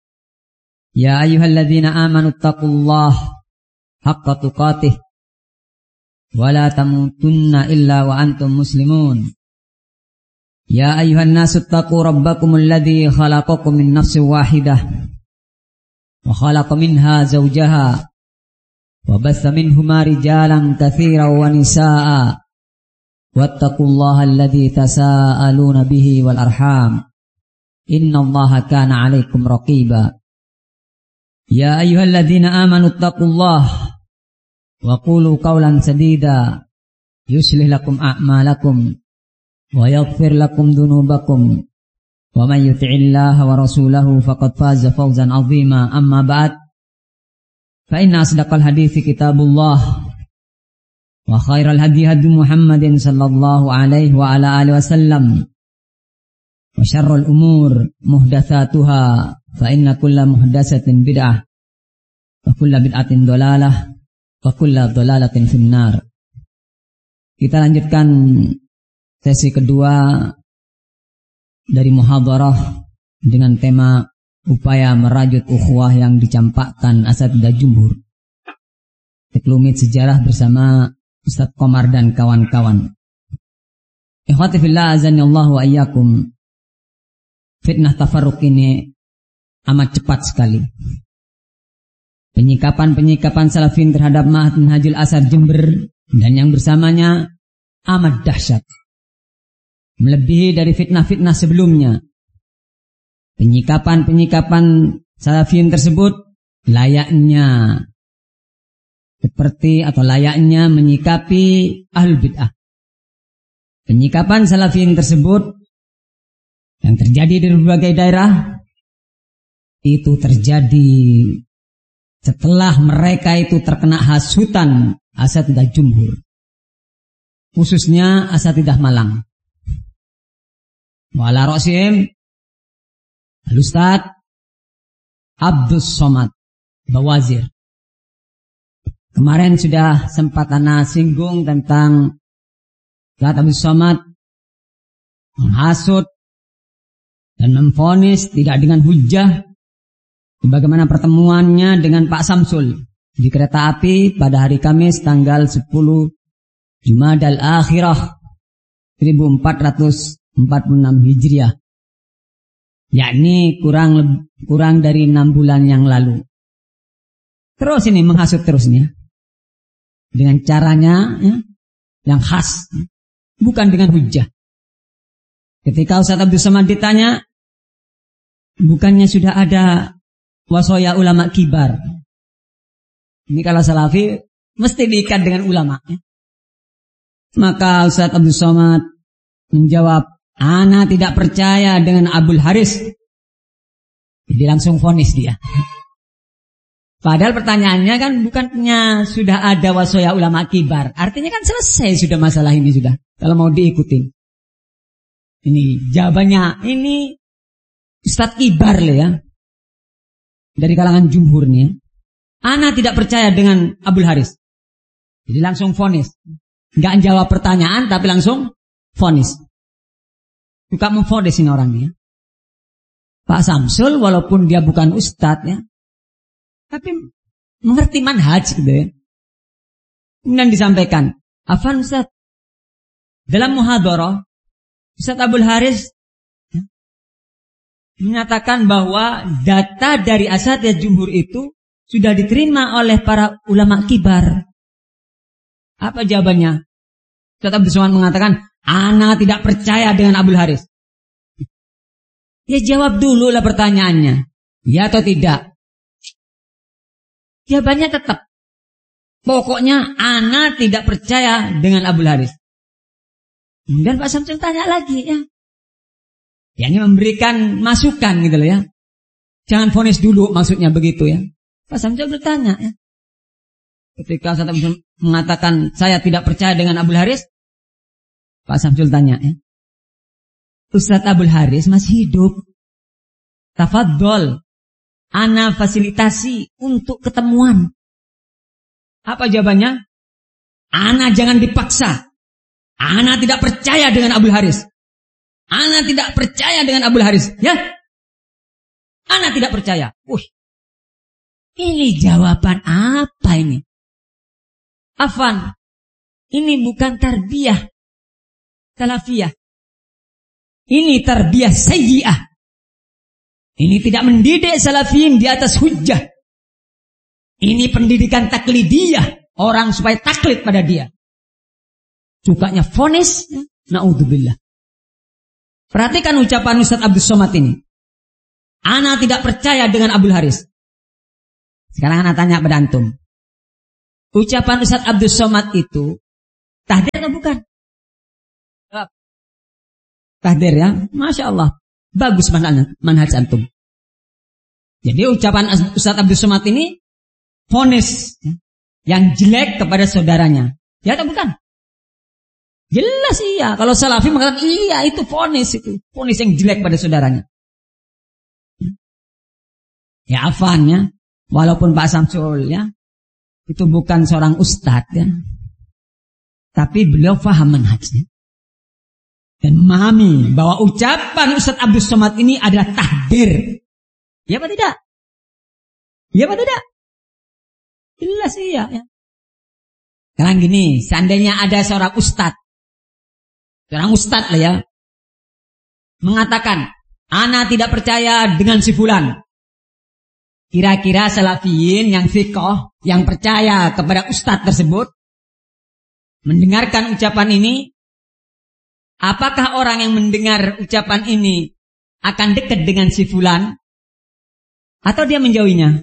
Ya ayyuhalladzina amanu taqullaha haqqa tuqatih wa la tamutunna illa wa antum muslimun. Ya ayyuhan nasu taqu rabbakumul ladzi khalaqakum min nafsin wahidah wa khalaqa minha zawjaha وبث منهما رجالا كثيرا ونساء واتقوا الله الذي تساءلون به والأرحام Innallaha kana 'alaikum raqiba. Ya ayyuhalladzina amanu taqullaha wa qulu qawlan sadida yuslih lakum a'malakum wa yaghfir lakum dhunubakum wa may yuti'illaha wa rasulahu faqad faza fawzan 'azima. Amma ba'd, fa inna asdaqal hadithi kitabullah wa khairal hadi hadi Muhammadin sallallahu alaihi wa ala alihi wasallam wa syarrul umur muhdatsatuha fa inna kulla muhdatsatin bid'ah wa kulla bid'atin dhalalah wa kulla dhalalatin finnar. Kita lanjutkan sesi kedua dari muhadharah dengan tema upaya merajut ukhuwah yang dicampakkan Asatidzah Jumhur. Sekelumit sejarah bersama Ustaz Komar dan kawan-kawan. Ikhwati fillah azanillahu wa iyyakum. Fitnah tafarruq ini amat cepat sekali. Penyikapan salafin terhadap Ma'had Minhajul Athar Jember dan yang bersamanya amat dahsyat, melebihi dari fitnah-fitnah sebelumnya. Penyikapan salafin tersebut layaknya menyikapi ahlul bid'ah. Penyikapan salafin tersebut yang terjadi di berbagai daerah itu terjadi setelah mereka itu terkena hasutan Asatidzah Jumhur, khususnya Asatidzah Malang. Wa ala ra'sihim Al-Ustaz Abdus Somad Bawazir. Kemarin sudah sempat ana singgung tentang Ustaz Abdus Somad menghasut dan memvonis tidak dengan hujjah, bagaimana pertemuannya dengan Pak Samsul di kereta api pada hari Kamis tanggal 10 Jumadal Akhirah 1446 Hijriah, yakni kurang dari 6 bulan yang lalu. Terus ini menghasut terusnya dengan caranya yang khas, bukan dengan hujjah. Ketika Ustaz Abdul Somad ditanya, bukannya sudah ada wasoya ulama kibar? Ini kalau salafi mesti diikat dengan ulama. Maka Ustaz Abdul Somad menjawab, ana tidak percaya dengan Abul Haris. Jadi langsung vonis dia. Padahal pertanyaannya kan bukannya sudah ada wasoya ulama kibar. Artinya kan selesai sudah masalah ini sudah. Kalau mau diikutin. Ini jawabannya, ini Ustaz kibar loh ya. Dari kalangan jumhur nih. Ana tidak percaya dengan Abul Haris. Jadi langsung vonis. Enggak jawab pertanyaan tapi langsung vonis. Suka memvonis ini orangnya. Pak Samsul walaupun dia bukan ustadz ya, tapi mengerti manhaj gitu ya. Kemudian disampaikan, afan Ustaz, dalam muhadharah Ustaz Abul Haris menyatakan bahwa data dari Asatidzah Jumhur itu sudah diterima oleh para ulama kibar. Apa jawabannya? Ustaz Abdul Somad mengatakan, ana tidak percaya dengan Abul Haris. Ya jawab dulu lah pertanyaannya, ya atau tidak? Jawabannya tetap, pokoknya ana tidak percaya dengan Abul Haris. Kemudian Pak Samsul tanya lagi ya. Ya ini memberikan masukan gitu loh ya. Jangan vonis dulu maksudnya begitu ya. Pak Samsul bertanya ya. Ketika Ustaz Abdul mengatakan saya tidak percaya dengan Abul Haris, Pak Samsul tanya ya. Ustaz Abul Haris masih hidup. Tafadhol. Ana fasilitasi untuk ketemuan. Apa jawabannya? Ana jangan dipaksa. Ana tidak percaya dengan Abul Haris. Ana tidak percaya dengan Abul Haris. Ya. Ana tidak percaya. Ini jawaban apa ini? Afan. Ini bukan tarbiyah salafiyah. Ini tarbiyah sayyi'ah. Ini tidak mendidik salafiyin di atas hujjah. Ini pendidikan taklidiyah. Orang supaya taklid pada dia. Sukanya vonis, na'udzubillah. Perhatikan ucapan Ustaz Abdul Somad ini. Ana tidak percaya dengan Abdul Haris. Sekarang ana tanya pada antum. Ucapan Ustaz Abdul Somad itu tahdir atau bukan? Tahdir ya, Masya Allah. Bagus manhaj antum. Jadi ucapan Ustaz Abdul Somad ini vonis yang jelek kepada saudaranya. Ya atau bukan? Jelas iya. Kalau Salafi mengatakan iya itu vonis yang jelek pada saudaranya. Ya afan ya. Walaupun Pak Samsul ya itu bukan seorang ustadz ya. Tapi beliau paham manhajnya. Dan memahami bahwa ucapan Ustaz Abdul Somad ini adalah tahdir. Ya apa tidak? Ya apa tidak? Jelas iya ya. Sekarang gini, seandainya ada seorang ustadz lah ya, mengatakan, ana tidak percaya dengan si fulan. Kira-kira salafiyin yang fiqh, yang percaya kepada ustadz tersebut, mendengarkan ucapan ini, apakah orang yang mendengar ucapan ini akan dekat dengan si fulan? Atau dia menjauhinya?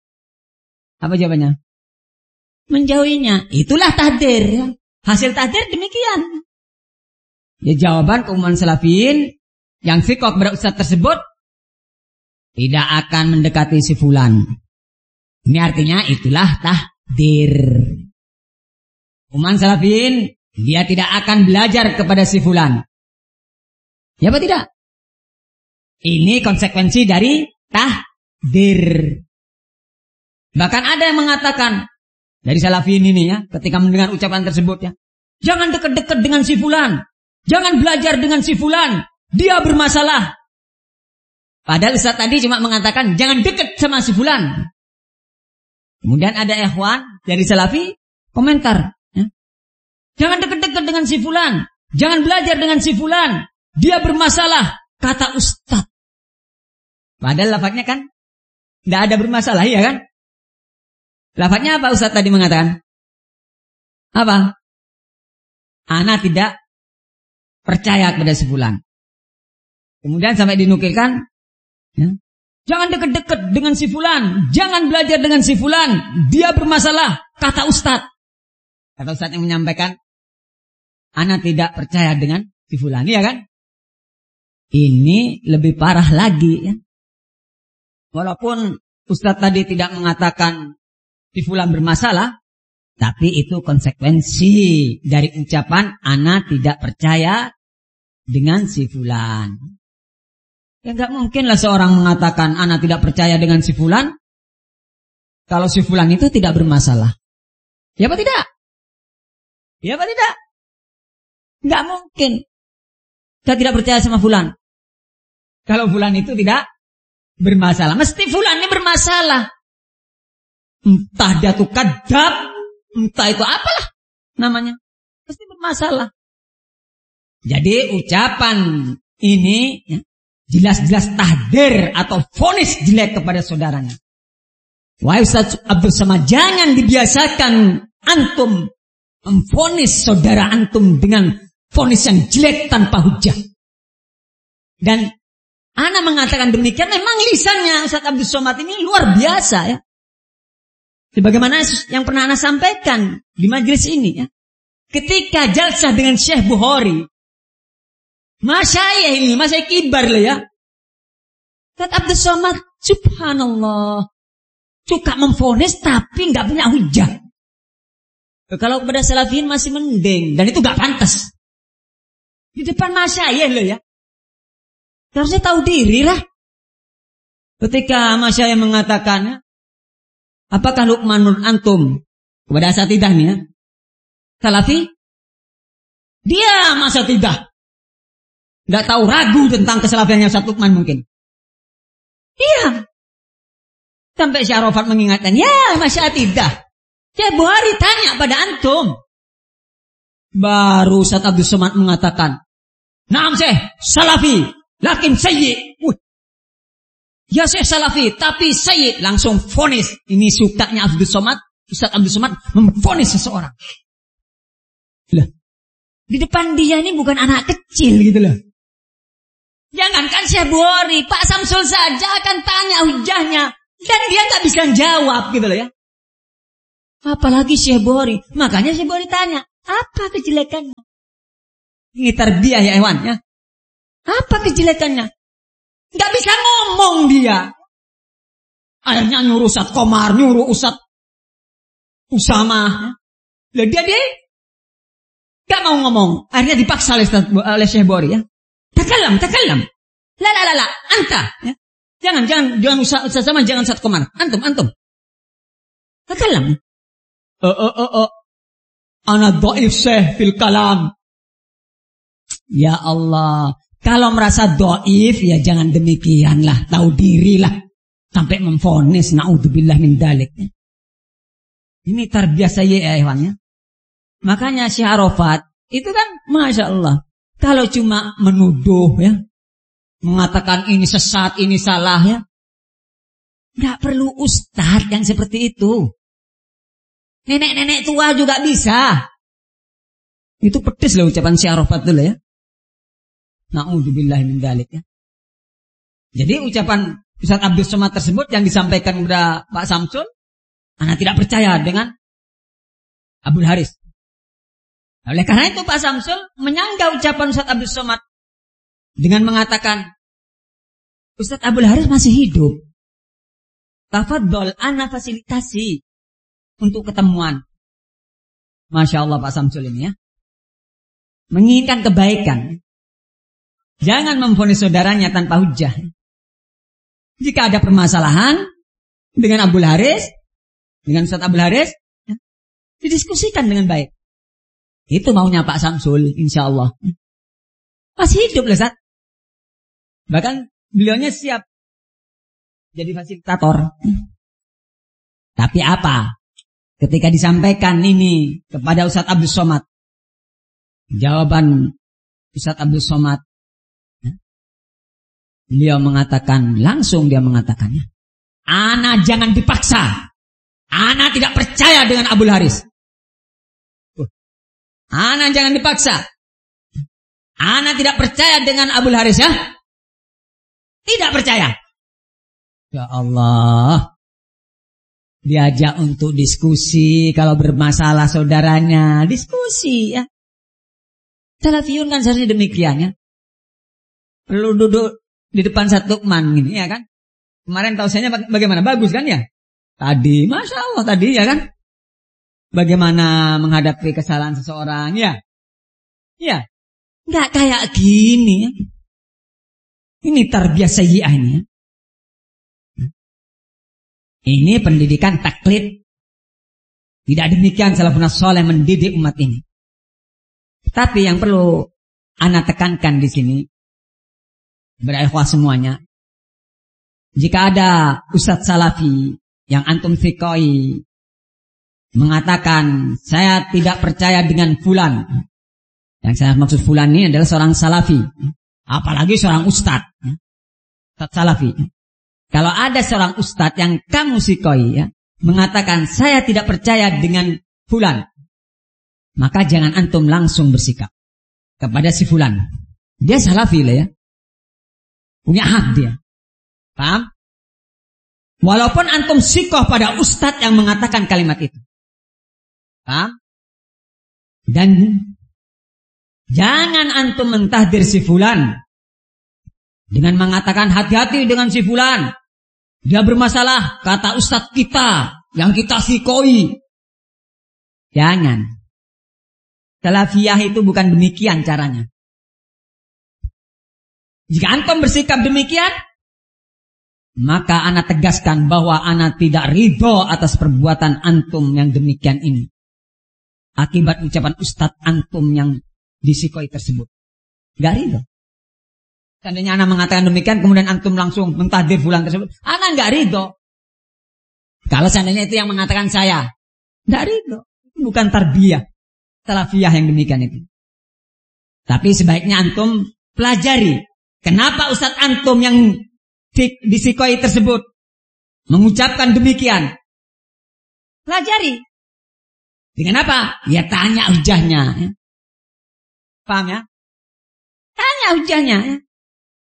Apa jawabannya? Menjauhinya. Itulah tahdir. Hasil tahdir demikian. Ya jawaban keumuman salafiyin yang fiqh kepada ustadz tersebut tidak akan mendekati si fulan. Ini artinya itulah tahdir. Keumuman salafiyin dia tidak akan belajar kepada si fulan. Ya apa tidak? Ini konsekuensi dari tahdir. Bahkan ada yang mengatakan dari salafiyin ini ya, ketika mendengar ucapan tersebut ya, jangan dekat-dekat dengan si fulan. Jangan belajar dengan si fulan. Dia bermasalah. Padahal Ustaz tadi cuma mengatakan jangan dekat sama si fulan. Kemudian ada ikhwan dari salafi komentar. Ya. Jangan dekat-dekat dengan si fulan. Jangan belajar dengan si fulan. Dia bermasalah. Kata Ustaz. Padahal lafadznya kan tidak ada bermasalah ya kan. Lafadznya apa Ustaz tadi mengatakan? Apa? Ana tidak percaya kepada si fulan. Kemudian sampai dinukilkan, ya, jangan dekat-dekat dengan si fulan, jangan belajar dengan si fulan, dia bermasalah, kata Ustaz. Kata Ustaz yang menyampaikan, ana tidak percaya dengan si fulan, ya kan? Ini lebih parah lagi, ya. Walaupun Ustaz tadi tidak mengatakan si fulan bermasalah, tapi itu konsekuensi dari ucapan ana tidak percaya dengan si fulan. Ya enggak mungkinlah seorang mengatakan ana tidak percaya dengan si fulan kalau si fulan itu tidak bermasalah. Ya apa tidak? Ya apa tidak? Enggak mungkin. Saya tidak percaya sama fulan kalau fulan itu tidak bermasalah. Mesti fulan ini bermasalah. Entah dia tuh kadzab, entah itu apalah namanya. Pasti bermasalah. Jadi ucapan ini ya, jelas-jelas tahdir atau vonis jelek kepada saudaranya. Wahai Ustaz Abdul Somad, jangan dibiasakan antum memvonis saudara antum dengan vonis yang jelek tanpa hujah. Dan ana mengatakan demikian memang lisannya Ustaz Abdul Somad ini luar biasa ya. Sebagaimana yang pernah ana sampaikan di majelis ini ya. Ketika jalsah dengan Syekh Bukhari, masyayikh ini, masyayikh kibar lah ya. Ustaz Abdul Somad, subhanallah, suka memvonis tapi nggak punya hujah. Kalau kepada salafiyin masih mending, dan itu nggak pantas. Di depan masyayikh loh ya. Harusnya tahu diri lah. Ketika masyayikh mengatakan, apakah Luqman menurut antum kepada asatidah nih ya, salafi? Dia asatidah. Nggak tahu, ragu tentang kesalafiannya Ustaz Luqman mungkin. Iya. Sampai Syekh Arafat mengingatkan, ya masyatidah. Syekh Bukhari tanya pada antum. Baru Ustaz Abdul Somad mengatakan, naam Syekh, salafi, lakin sayyi. Ya Syekh salafi, tapi sayyi. Langsung vonis. Ini sukanya Abdul Somad, Ustaz Abdul Somad memvonis seseorang. Lah, di depan dia ini bukan anak kecil gitu loh. Jangankan Syekh Bukhari, Pak Samsul saja akan tanya hujahnya. Dan dia gak bisa jawab gitu loh ya. Apalagi Syekh Bukhari. Makanya Syekh Bukhari tanya, apa kejelekannya? Ini tarbiyah ya hewan ya. Apa kejelekannya? Gak bisa ngomong dia. Akhirnya nyuruh Ustaz Komar, nyuruh Ustaz Usama. Lah dia gak mau ngomong. Akhirnya dipaksa oleh Syekh Bukhari ya. Takalam. La, anta. Ya. Jangan Ustaz Usama, jangan Ustaz Komar. Antum. Takalam. Ana dhaif Syekh fil kalam. Ya Allah. Kalau merasa dhaif ya jangan demikianlah. Tahu dirilah. Sampai memvonis naudzubillah min dzalik. Ini tarbiyah sayyi ya hewannya. Makanya Syekh Arafat itu kan Masya Allah. Kalau cuma menuduh ya, mengatakan ini sesat, ini salah ya, nggak perlu ustadz yang seperti itu. Nenek-nenek tua juga bisa. Itu pedes loh ucapan Syekh Arafat dulu ya. Na'udzubillah min dzalik ya. Jadi ucapan Ustaz Abdul Somad tersebut yang disampaikan kepada Pak Samsul, anak tidak percaya dengan Abdul Haris. Oleh karena itu Pak Samsul menyanggah ucapan Ustaz Abdul Somad dengan mengatakan, Ustaz Abdul Haris masih hidup. Tafadhol, ana fasilitasi untuk ketemuan. Masya Allah Pak Samsul ini ya. Menginginkan kebaikan. Jangan memvonis saudaranya tanpa hujah. Jika ada permasalahan dengan Abdul Haris, dengan Ustaz Abdul Haris, ya, didiskusikan dengan baik. Itu maunya Pak Samsul, insya Allah. Masih hidup loh, Ustaz. Bahkan beliaunya siap jadi fasilitator. Tapi apa? Ketika disampaikan ini kepada Ustaz Abdul Somad, jawaban Ustaz Abdul Somad, beliau mengatakan, langsung dia mengatakannya, ana jangan dipaksa. Ana tidak percaya dengan Abdul Haris. Ana jangan dipaksa. Ana tidak percaya dengan Abdul Haris ya. Tidak percaya. Ya Allah. Diajak untuk diskusi. Kalau bermasalah saudaranya, diskusi ya. Salafiyun kan seharusnya demikian ya. Perlu duduk di depan satu man gini ya kan. Kemarin tausiahnya bagaimana? Bagus kan ya. Tadi Masya Allah tadi ya kan. Bagaimana menghadapi kesalahan seseorang ya. Ya. Enggak kayak gini ya. Ini tarbiyah sayyi'ah ini ya. Ini pendidikan taklid. Tidak demikian salafun saleh mendidik umat ini. Tapi yang perlu ana tekankan di sini, berikhwah semuanya, jika ada ustadz salafi yang antum fikoi mengatakan saya tidak percaya dengan fulan, yang saya maksud fulan ini adalah seorang salafi, apalagi seorang ustadz salafi. Kalau ada seorang ustadz yang kamu fikoi ya, mengatakan saya tidak percaya dengan fulan, maka jangan antum langsung bersikap kepada si fulan. Dia salafi lah ya, punya hak dia. Paham? Walaupun antum sikoh pada ustadz yang mengatakan kalimat itu. Paham? Dan jangan antum mentahdir si fulan dengan mengatakan hati-hati dengan si fulan. Dia bermasalah, kata ustadz kita yang kita sikoi. Jangan. Salafiyah itu bukan demikian caranya. Jika antum bersikap demikian, maka ana tegaskan bahwa ana tidak ridho atas perbuatan antum yang demikian ini. Akibat ucapan ustadz antum yang disikoi tersebut. Gak ridho. Seandainya ana mengatakan demikian, kemudian antum langsung mentahdir fulan tersebut, ana gak ridho. Kalau seandainya itu yang mengatakan saya, gak ridho. Bukan tarbiyah salafiyah yang demikian itu. Tapi sebaiknya antum pelajari. Kenapa ustadz antum yang disikoi tersebut mengucapkan demikian? Pelajari. Dengan apa? Ya tanya hujahnya. Paham ya? Tanya hujahnya.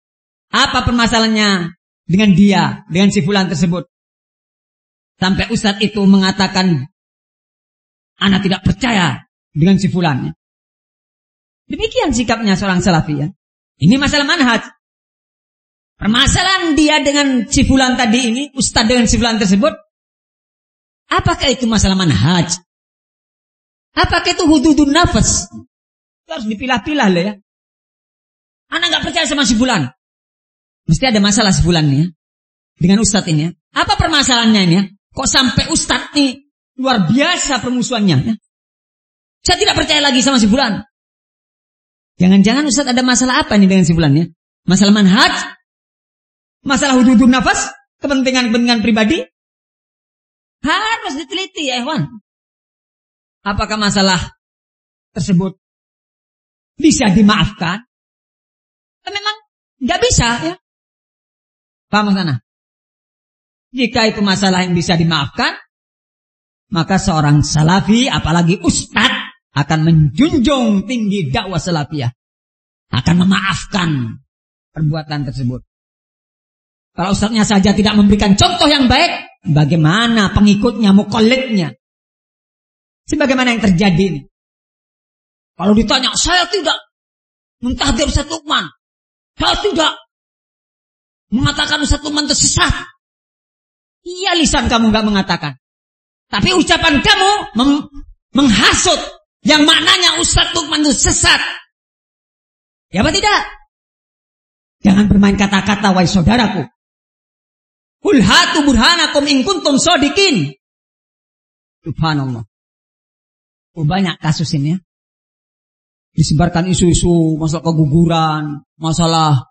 Apa permasalahannya dengan dia, dengan si fulan tersebut? Sampai ustadz itu mengatakan, ana tidak percaya dengan si fulan. Demikian sikapnya seorang salafi ya. Ini masalah manhaj. Permasalahan dia dengan si fulan tadi ini, ustadz dengan si fulan tersebut, apakah itu masalah manhaj? Apakah itu hududun nafas? Harus dipilah-pilah lah ya. Ana gak percaya sama si fulan. Mesti ada masalah si fulan nih ya. Dengan ustadz ini ya. Apa permasalahannya ini ya? Kok sampai ustadz nih luar biasa permusuhannya ya? Saya tidak percaya lagi sama si fulan. Jangan-jangan ustadz ada masalah apa nih dengan si fulan ya? Masalah manhaj? Masalah hududun nafas? Kepentingan-kepentingan pribadi? Harus diteliti ya ikhwan. Apakah masalah tersebut bisa dimaafkan? Memang nggak bisa ya. Paham sana? Jika itu masalah yang bisa dimaafkan, maka seorang salafi, apalagi ustadz, akan menjunjung tinggi dakwah salafiyah, akan memaafkan perbuatan tersebut. Kalau ustadznya saja tidak memberikan contoh yang baik, bagaimana pengikutnya, muqallidnya? Sebagaimana yang terjadi ini. Kalau ditanya, saya tidak mentahdir Ustaz Lukman, saya tidak mengatakan Ustaz Lukman tersesat. Iya, lisan kamu gak mengatakan, tapi ucapan kamu menghasut yang maknanya Ustaz Lukman itu sesat. Ya apa tidak? Jangan bermain kata-kata wahai saudaraku. Qul hatu burhanakum in kuntum shodiqin. Subhanallah. Banyak kasus ini ya. Disebarkan isu-isu masalah keguguran, masalah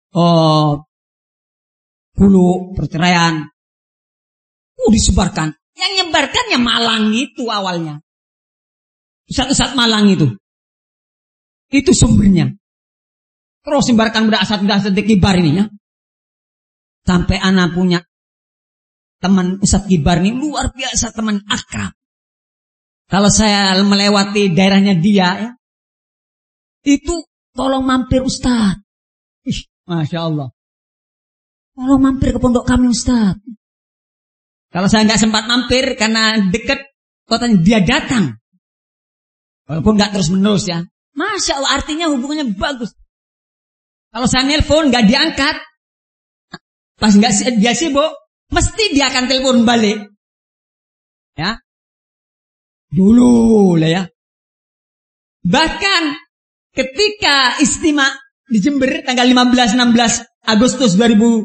hulu perceraian. Disebarkan. Yang nyebarkannya Malang itu awalnya. Ustaz-ustaz Malang itu. Itu sumbernya. Terus sebarkan berasal-berasal di kibar ini ya. Sampai anak punya teman Ustaz Kibar ini luar biasa, teman akrab. Kalau saya melewati daerahnya dia ya, itu tolong mampir Ustaz. Masya Allah. Tolong mampir ke pondok kami Ustaz. Kalau saya nggak sempat mampir karena dekat kotanya, dia datang. Walaupun nggak terus menerus ya. Masya Allah, artinya hubungannya bagus. Kalau saya nelpon nggak diangkat, pas nggak dia sibuk, mesti dia akan telepon balik. Ya. Dulu lah ya. Bahkan ketika istimewa di Jember tanggal 15-16 Agustus 2020,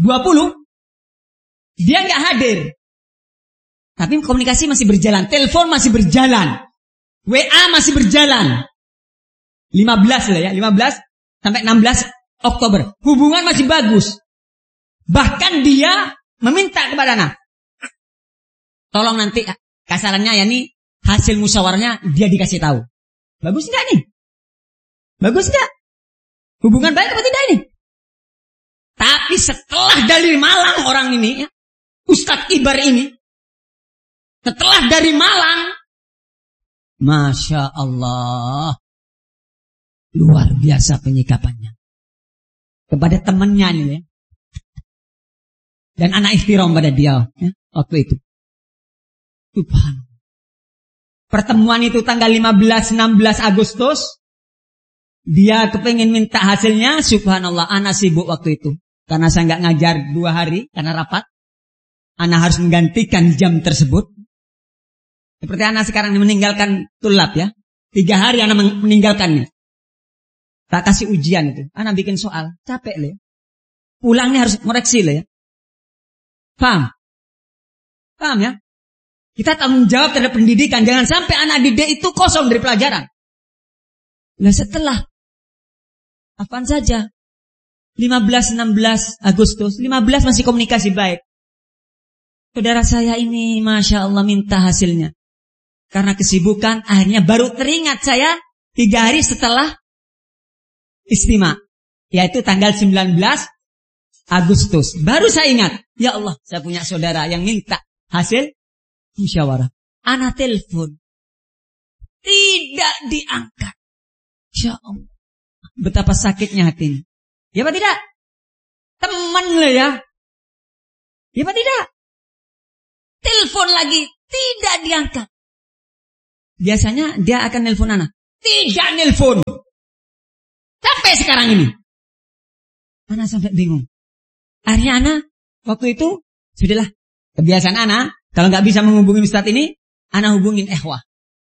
dia nggak hadir. Tapi komunikasi masih berjalan, telepon masih berjalan, WA masih berjalan. 15 lah ya, 15 sampai 16 Oktober. Hubungan masih bagus. Bahkan dia meminta kepada anak, tolong nanti kasarannya ya nih, hasil musyawarahnya dia dikasih tahu. Bagus enggak nih? Bagus enggak? Hubungan baik apa tidak ini? Tapi setelah dari Malang orang ini ya, Ustadz Kibar ini, setelah dari Malang, Masya Allah, luar biasa penyikapannya kepada temannya ini ya. Dan anak ikhtiram pada dia ya, waktu itu. Subhanallah. Pertemuan itu tanggal 15-16 Agustus. Dia kepengen minta hasilnya. Subhanallah, anak sibuk waktu itu. Karena saya nggak ngajar 2 hari karena rapat. Anak harus menggantikan jam tersebut. Seperti anak sekarang meninggalkan tulab ya. 3 hari anak meninggalkannya. Tak kasih ujian itu. Anak bikin soal. Capek lah ya. Pulangnya harus koreksi lah ya. Paham? Paham ya? Kita tanggung jawab terhadap pendidikan. Jangan sampai anak didik itu kosong dari pelajaran. Nah setelah apaan saja 15-16 Agustus 15 masih komunikasi baik. Saudara saya ini Masya Allah minta hasilnya. Karena kesibukan akhirnya baru teringat saya 3 hari setelah istimewa, yaitu tanggal 19 Agustus. Baru saya ingat, ya Allah, saya punya saudara yang minta hasil musyawarah. Anak telepon, tidak diangkat. Ya Allah, betapa sakitnya hatinya. Ya apa tidak? Teman lah ya. Ya apa tidak? Telepon lagi, tidak diangkat. Biasanya dia akan nelpon anak. Tidak nelpon. Sampai sekarang ini. Anak sampai bingung. Akhirnya anak waktu itu, sudahlah. Kebiasaan anak, kalau nggak bisa menghubungi Ustadz ini, anak hubungin Ehwah.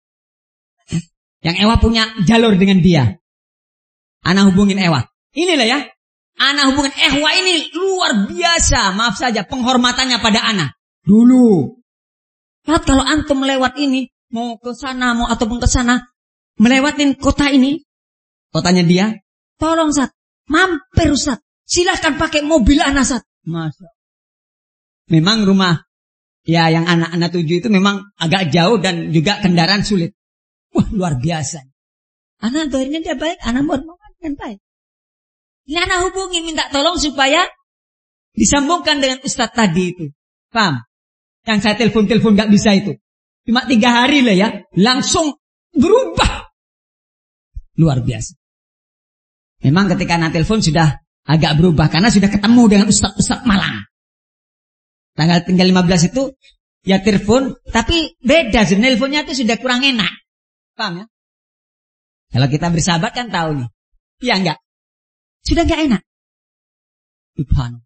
Yang Ehwah punya jalur dengan dia. Anak hubungin Ehwah. Inilah ya. Anak hubungin Ehwah ini luar biasa. Maaf saja, penghormatannya pada anak. Dulu. Kalau antum lewat ini, mau ke sana, mau ataupun ke sana, melewatin kota ini, kotanya dia, tolong Ustaz, mampir Ustaz, silahkan pakai mobil anak Ustaz. Masa. Memang rumah ya yang anak-anak tuju itu memang agak jauh dan juga kendaraan sulit. Wah, luar biasa. Anak doanya dia baik, anak kan baik. Ini anak hubungin minta tolong supaya disambungkan dengan Ustaz tadi itu. Paham? Yang saya telepon gak bisa itu. Cuma 3 hari lah ya, langsung berubah. Luar biasa. Memang ketika anak telepon sudah agak berubah karena sudah ketemu dengan Ustaz Malang. Tinggal 15 itu ya telepon, tapi beda sih, nelponnya itu sudah kurang enak. Paham ya? Kalau kita bersahabat kan tahu nih. Iya enggak? Sudah enggak enak. Subhanallah.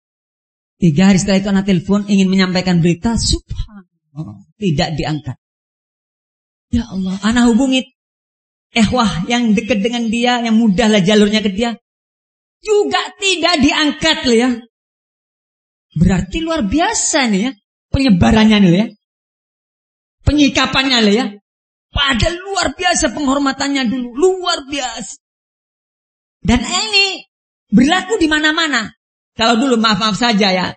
3 hari setelah itu anak telepon ingin menyampaikan berita, subhanallah, tidak diangkat. Ya Allah, anak hubungi Ehwah yang dekat dengan dia, yang mudahlah jalurnya ke dia, juga tidak diangkat loh ya. Berarti luar biasa nih ya, penyebarannya nih ya, penyikapannya loh ya. Padahal luar biasa penghormatannya dulu, luar biasa. Dan ini berlaku di mana-mana. Kalau dulu maaf saja ya,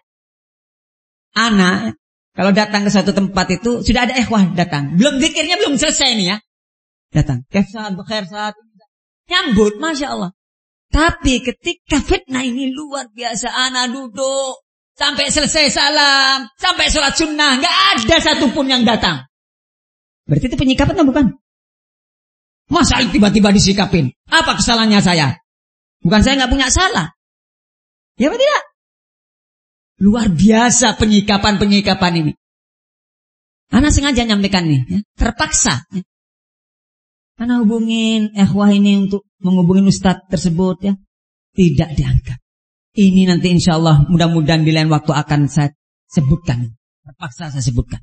anak kalau datang ke suatu tempat itu sudah ada Ehwah datang, belum zikirnya belum selesai nih ya, datang, kefsat, bekhersat, nyambut, masya Allah. Tapi ketika fitnah ini luar biasa, anak duduk sampai selesai salam, sampai sholat sunnah, nggak ada satupun yang datang. Berarti itu penyikapan atau bukan? Masa tiba-tiba disikapin? Apa kesalahannya saya? Bukan saya nggak punya salah. Ya apa tidak? Luar biasa penyikapan ini. Anak sengaja nyampaikan nih, ya, terpaksa. Ya. Anak hubungin Ehwah ini untuk menghubungin Ustadz tersebut ya, tidak diangkat. Ini nanti insya Allah mudah-mudahan di lain waktu akan saya sebutkan. Terpaksa saya sebutkan.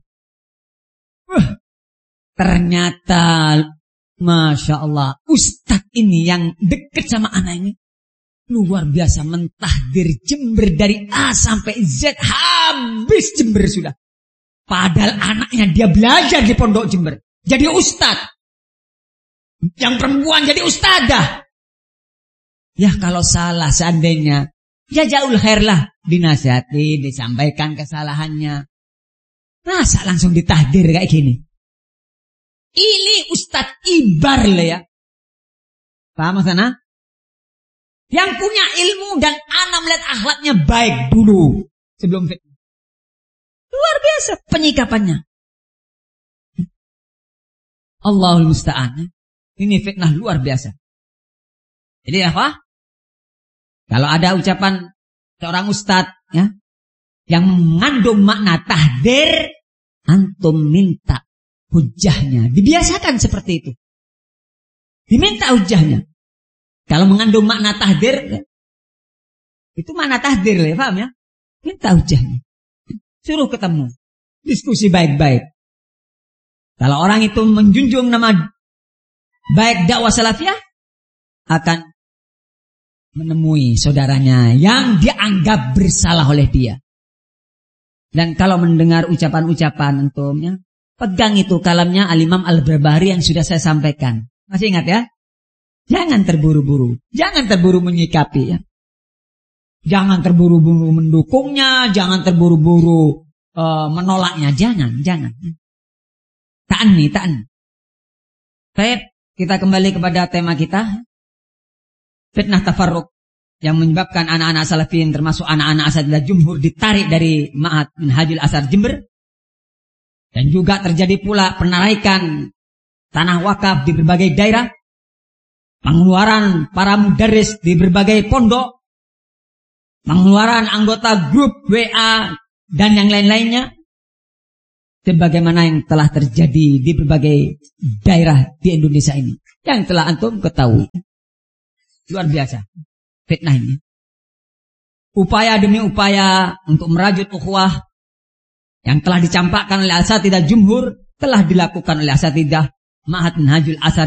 Ternyata masya Allah Ustadz ini yang dekat sama anak ini luar biasa, mentahdir Jember dari A sampai Z, habis Jember sudah. Padahal anaknya dia belajar di pondok Jember, jadi ustadz. Yang perempuan jadi ustadzah. Ya kalau salah seandainya, ya jauh khair lah, dinasihati, disampaikan kesalahannya. Masa langsung ditahdir kayak gini? Ini ustadz ibar lah ya. Paham sana? Yang punya ilmu dan anak melihat akhlaknya baik dulu sebelum fitnah. Luar biasa penyikapannya. Allahul musta'an. Ini fitnah luar biasa. Jadi apa? Kalau ada ucapan seorang ustadz ya, yang mengandung makna tahdir, antum minta hujahnya. Dibiasakan seperti itu. Diminta hujahnya. Kalau mengandung makna tahdir, itu makna tahdir, ya, paham ya? Minta hujahnya. Suruh ketemu. Diskusi baik-baik. Kalau orang itu menjunjung nama baik dakwah salafiyah, akan menemui saudaranya yang dianggap bersalah oleh dia. Dan kalau mendengar ucapan-ucapan antumnya, pegang itu kalamnya Al-Imam Al-Barbahari yang sudah saya sampaikan. Masih ingat ya? Jangan terburu-buru. Jangan terburu menyikapi ya. Jangan terburu-buru mendukungnya. Jangan terburu-buru menolaknya. Jangan. Ta'anni. Baik, kita kembali kepada tema kita. Fitnah tafarruq yang menyebabkan anak-anak salafiyin termasuk anak-anak Asatidzah Jumhur ditarik dari Ma'had Minhajul Asar Jember. Dan juga terjadi pula penarikan tanah wakaf di berbagai daerah. Pengeluaran para mudarris di berbagai pondok. pengeluaran anggota grup WA dan yang lain-lainnya, sebagaimana yang telah terjadi di berbagai daerah di Indonesia ini, yang telah antum ketahui. Luar biasa fitnah ini. Upaya demi upaya untuk merajut ukhuwah yang telah dicampakkan oleh asatidzah jumhur telah dilakukan oleh asatidzah Ma'had Minhajul Asar